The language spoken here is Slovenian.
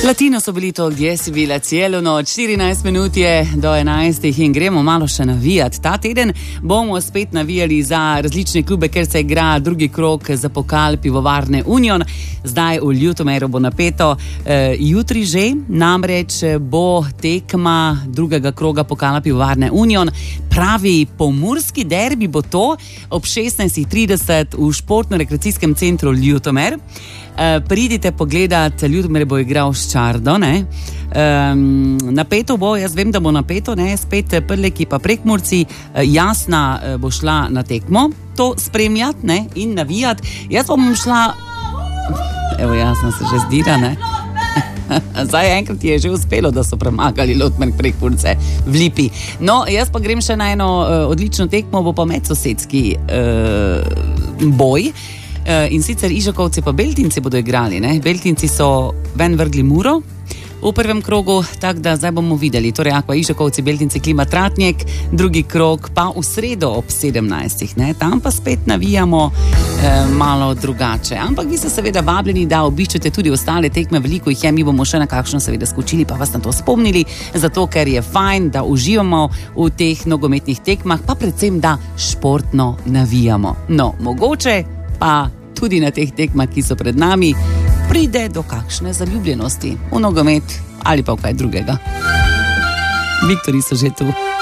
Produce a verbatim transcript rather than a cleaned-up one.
Latino so bili to, gdje si bila celo noč, štirinajst minut je do enajstih in gremo malo še navijati. Ta teden bomo spet navijali za različne klube, ker se igra drugi krog za pokal Pivovarne Union. Zdaj v Ljutomeru bo napeto, e, jutri že, namreč bo tekma drugega kroga pokala Pivovarne Union. Pravi pomurski derbi bo to ob šestnajst trideset v športno-rekreacijskem centru Ljutomer. Uh, pridite pogledat, Ljutomer bo igral s Čardo, ne? Um, napeto bo, jaz vem, da bo napeto, ne? Spet Prleki pa Prekmurci, uh, Jasna uh, bo šla na tekmo to spremljati, ne? In navijati. Jaz bom šla, evo, Jasna se že zdira, ne? Zdaj enkrat je že uspelo, da so premagali Ljutomer Prekmurce v Lipi. No, jaz pa grem še na eno uh, odlično tekmo, bo pa medsosedski uh, boj. In sicer Ižakovci pa Beltinci bodo igrali, ne? Beltinci so ven vrgli Muro v prvem krogu, tako da zdaj bomo videli. Torej, Aqua Ižakovci, Beltinci, Klima Tratnjek, drugi krog pa v sredo ob sedemnajstih, ne? Tam pa spet navijamo eh, malo drugače. Ampak vi ste seveda vabljeni, da obiščete tudi ostale tekme, veliko jih je, mi bomo še na kakšno seveda skočili, pa vas na to spomnili, zato ker je fajn, da uživamo v teh nogometnih tekmah, pa predvsem, da športno navijamo. No, mogoče pa tudi na teh tekmah, ki so pred nami, pride do kakšne zaljubljenosti v nogomet ali pa v kaj drugega. Viktorji so že tu.